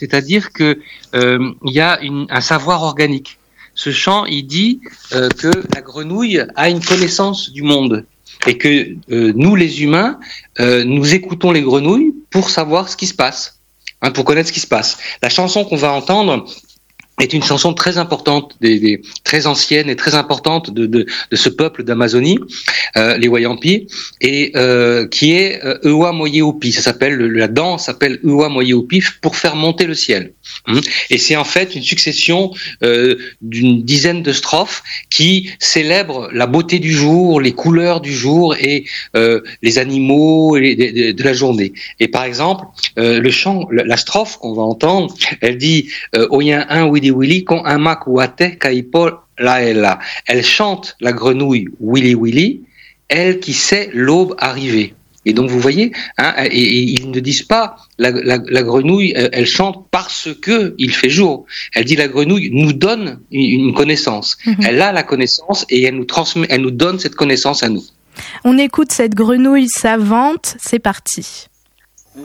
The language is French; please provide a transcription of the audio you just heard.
c'est-à-dire que il y a un savoir organique. Ce chant, il dit que la grenouille a une connaissance du monde et que nous, les humains, nous écoutons les grenouilles pour savoir ce qui se passe, pour connaître ce qui se passe. La chanson qu'on va entendre est une chanson très importante, très ancienne et très importante de ce peuple d'Amazonie, les Wayampi, et qui est Ewa Moyeopi. Ça s'appelle, la danse s'appelle Ewa Moyeopi pour faire monter le ciel. Et c'est en fait une succession d'une dizaine de strophes qui célèbrent la beauté du jour, les couleurs du jour et les animaux de la journée. Et par exemple, le chant, la strophe qu'on va entendre, elle dit Oyen un Willy Willy con un mac ouate kaipo la ella. Elle chante la grenouille Willy Willy, elle qui sait l'aube arriver. Et donc vous voyez, et ils ne disent pas la grenouille, elle chante parce que il fait jour. Elle dit la grenouille nous donne une connaissance. Elle a la connaissance et elle nous transmet, elle nous donne cette connaissance à nous. On écoute cette grenouille savante, c'est parti.